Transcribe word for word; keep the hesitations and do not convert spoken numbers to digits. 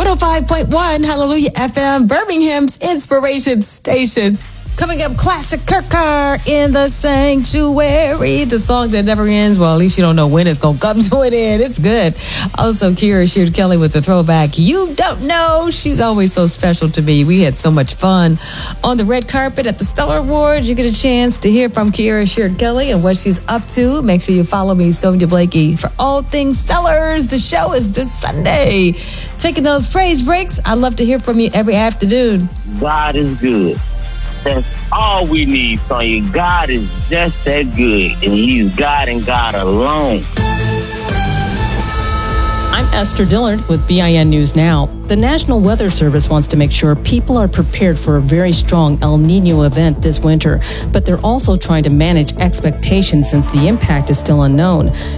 oh five point one Hallelujah F M, Birmingham's Inspiration Station. Coming up, classic Kurt Carr in the Sanctuary, the song that never ends. Well, at least you don't know when it's going to come to an end. It's good. Also, Kira Sheard Kelly with the throwback. You don't know. She's always so special to me. We had so much fun on the red carpet at the Stellar Awards. You get a chance to hear from Kira Sheard Kelly and what she's up to. Make sure you follow me, Sonia Blakey, for all things Stellars. The show is this Sunday. Taking those praise breaks. I'd love to hear from you every afternoon. God is good. That's all we need from you. God is just that good, and He's God and God alone. I'm Esther Dillard with B I N News Now. The National Weather Service wants to make sure people are prepared for a very strong El Nino event this winter, but they're also trying to manage expectations since the impact is still unknown.